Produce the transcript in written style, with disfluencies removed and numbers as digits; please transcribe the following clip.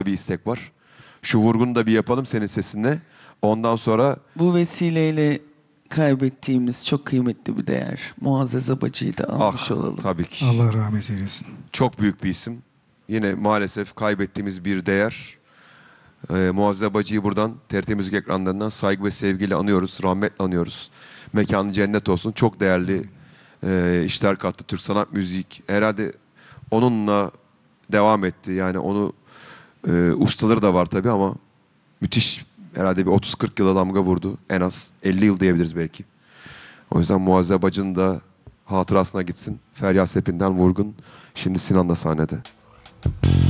bir istek var. Şu vurgunu da bir yapalım senin sesinle. Ondan sonra Bu vesileyle kaybettiğimiz çok kıymetli bir değer. Muazzez Abacı'yı da almış olalım. tabii ki. Allah rahmet eylesin. Çok büyük bir isim. Yine maalesef kaybettiğimiz bir değer. Muazzez Abacı'yı buradan TRT Müzik ekranlarından saygı ve sevgiyle anıyoruz, rahmetle anıyoruz. Mekanı cennet olsun. Çok değerli işler kattı Türk sanat müzik. Herhalde onunla devam etti. Yani onu ustaları da var tabii ama müthiş, herhalde bir 30-40 yıla damga vurdu. En az 50 yıl diyebiliriz belki. O yüzden Muazzez Abacı'nın da hatırasına gitsin. Feryal Sepin'den Vurgun. Şimdi Sinan'la sahnede.